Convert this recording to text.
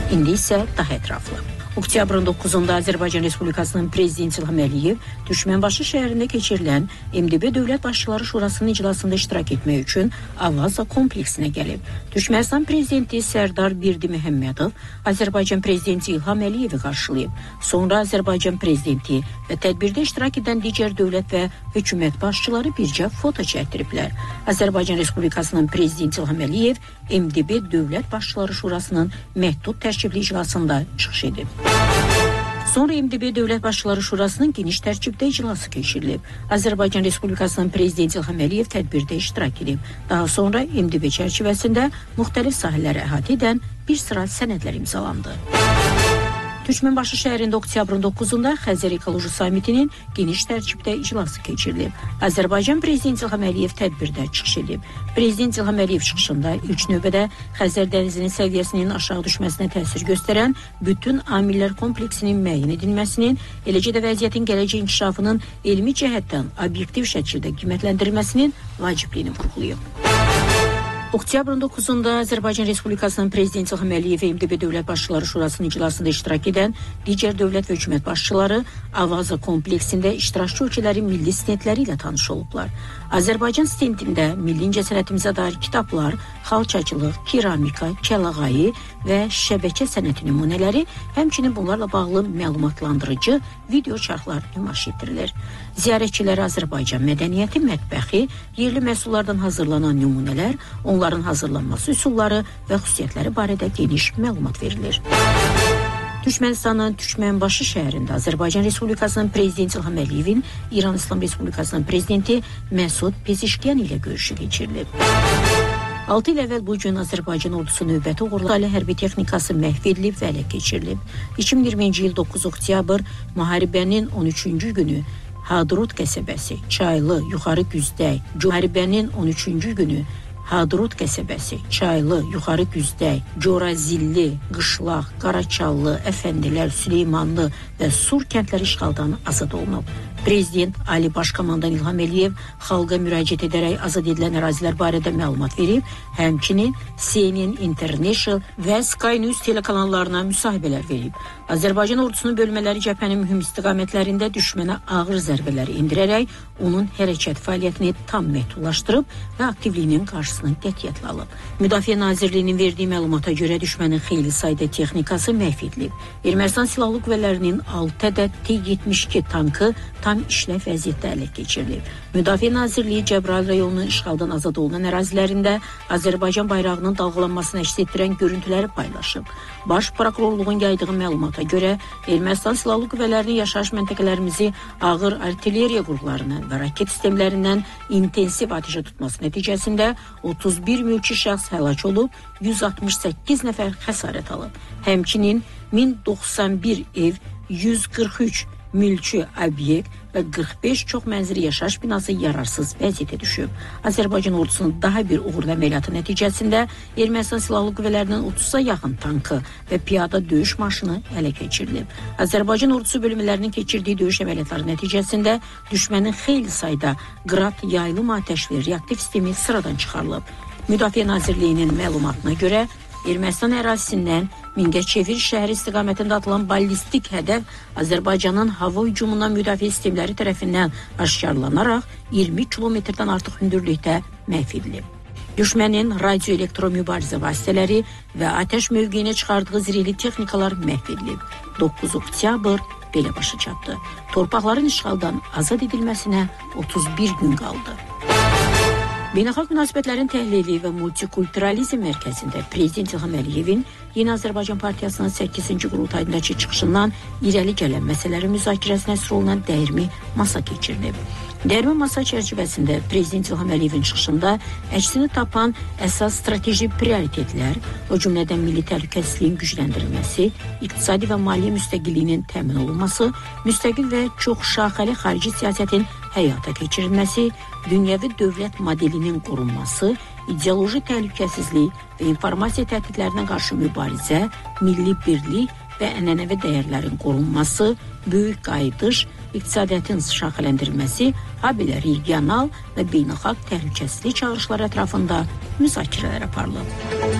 İndi isə daha ətraflı. Oktyabrın 9-da Azərbaycan Respublikasının Prezidenti İlham Əliyev Düşmənbaşı şəhərində keçirilən MDB Dövlət Başçıları Şurasının iclasında iştirak etmək üçün Avaza kompleksinə gəlib. Türkmənistan Prezidenti Sərdar Birdi Məhəmmədov Azərbaycan Prezidenti İlham Əliyevi qarşılayıb. Sonra Azərbaycan Prezidenti və tədbirdə iştirak edən digər dövlət və hökumət başçıları bircə foto çəkdiriblər. Azərbaycan Respublikasının Prezidenti İlham Əliyev MDB Dövlət Başçıları Şurasının məhdud tərkibli iclasında çıxış edib. Sonra MDB Dövlət Başçıları Şurasının geniş tərkibdə iclası keçirilib. Azərbaycan Respublikasının Prezidenti İlham Əliyev tədbirdə iştirak edib. Daha sonra MDB çərçivəsində müxtəlif sahələri əhatə edən bir sıra sənədlər imzalandı. Türkmenbaşı şəhərində oktyabrın 9-da Xəzər Ekoloji Samitinin geniş tərkibdə iclası keçirilib. Azərbaycan Prezidenti İlham Əliyev tədbirdə çıxış edib. Prezident İlham Əliyev çıxışında ilk növbədə Xəzər dənizinin səviyyəsinin aşağı düşməsinə təsir göstərən bütün amillər kompleksinin müəyyən edilməsinin, eləcə də vəziyyətin gələcək inkişafının elmi cəhətdən obyektiv şəkildə qiymətləndirilməsinin vacibliyini vurğulayıb. Oktyabrın 9-da Azərbaycan Respublikasının Prezidenti İlham Əliyev və MDB Dövlət Başçıları Şurasının iclasında iştirak edən digər dövlət və hökumət başçıları Avaza kompleksində iştirakçı ölkələrin milli stendləri ilə tanış olublar. Azərbaycan stendində milli incəsənətimizə dair kitablar, xalçacılıq, keramika, kəlağayı və şəbəkə sənəti nümunələri, həmçinin bunlarla bağlı məlumatlandırıcı video çarxlar nümayiş etdirilir. Ziyarətçilərə Azərbaycan mədəniyyəti, mətbəxi, yerli məhsullardan hazırlanan nümunələr, onların hazırlanması üsulları və xüsusiyyətləri barədə geniş məlumat verilir. Türkmenistanın Türkmenbaşı şəhərində Azərbaycan Respublikasının Prezidenti İlham Əliyevin İran İslam Respublikasının Prezidenti Məsud Pezeşkiyan ilə görüşü keçirilib. 6 il əvvəl bu gün Azərbaycan ordusu növbəti uğurlarla hərbi texnikası məhv edilib və ələ keçirilib. 2020-ci il 9 oktyabr müharibənin 13-cü günü Hadrut qəsəbəsi, Çaylı, Yuxarı Güzdək, müharibənin 13-cü günü Hadrut qəsəbəsi, Çaylı, Yuxarı Güzdək, Corazilli, Qışlaq, Qaraçallı, Əfəndilər, Süleymanlı və Sur kəndləri işğaldan azad olunub. Prezident Ali Başkomandan İlham Əliyev xalqa müraciət edərək azad edilən ərazilər barədə məlumat verib, həmçinin CNN International və Sky News telekanallarına müsahibələr verib. Azərbaycan ordusunun bölmələri cəbhənin mühüm istiqamətlərində düşmənə ağır zərbələri indirərək onun hərəkət fəaliyyətini tam məhdudlaşdırıb və aktivliyinin qarşısını qətiyyətlə alıb. Müdafiə Nazirliyinin verdiyi məlumata görə düşmənin xeyli sayda texnikası məhv edilib. Ermənistan Silahlı Qüvvələrinin 6 ədəd T-72 tankı tam işləv vəziyyətdə ələ keçirilib. Müdafiə Nazirliyi Cəbrayıl rayonunun işğaldan azad olunan ərazilərində Azərbaycan bayrağının dalğalanmasını əks etdirən görüntüləri paylaşıb. Baş prokurorluğun yaydığı məlumata görə Ermənistan Silahlı Qüvvələrinin yaşayış məntəqələrimizi ağır artilleriya qurğularından və raket sistemlərindən intensiv atəşə tutması nəticəsində 31 mülki şəxs həlak olub, 168 nəfər xəsarət alıb. Həmçinin 1091 ev, 143 mülki obyekt və 45 çox mənzili yaşayış binası yararsız vəziyyətə düşüb. Azərbaycan ordusunun daha bir uğurlu əməliyyatı nəticəsində Ermənistan Silahlı Qüvvələrinin 30-a yaxın tankı və piyada döyüş maşını ələ keçirilib. Azərbaycan ordusu bölmələrinin keçirdiyi döyüş əməliyyatları nəticəsində düşmənin xeyli sayda qrad yaylım atəşli reaktiv sistemi sıradan çıxarılıb. Müdafiə Nazirliyinin məlumatına görə Ermənistan ərazisindən Mingəçevir şəhəri istiqamətində atılan ballistik hədəf Azərbaycanın hava hücumundan müdafiə sistemləri tərəfindən aşkarlanaraq 20 kilometrdən artıq hündürlükdə məhv edilib. Düşmənin radio-elektro mübarizə vasitələri və atəş mövqeyinə çıxardığı zirehli texnikalar məhv edilib. 9 oktyabr belə başa çatdı. Torpaqların işğaldan azad edilməsinə 31 gün qaldı. Beynəlxalq münasibətlərin təhlili və multikulturalizm mərkəzində Prezident İlham Əliyevin Yeni Azərbaycan Partiyasının 8-ci qurultayındakı çıxışından irəli gələn məsələləri müzakirəsinə əsr olunan dəyirmi masa keçirilib. Dəyirmi masa çərçivəsində Prezident İlham Əliyevin çıxışında əksini tapan əsas strateji prioritetlər, o cümlədən milli təhlükəsizliyin gücləndirilməsi, iqtisadi və maliyyə müstəqilliyinin təmin olunması, müstəqil və çox şaxəli xarici siyasətin həyata keçirilməsi, dünyəvi dövlət modelinin qorunması, ideoloji təhlükəsizlik və informasiya təhdidlərinə qarşı mübarizə, milli birlik və ənənəvi dəyərlərin qorunması, böyük qayıdış, iqtisadiyyatın şaxələndirilməsi, habelə regional və beynəlxalq təhlükəsizlik çağırışları ətrafında müzakirələr aparılıb.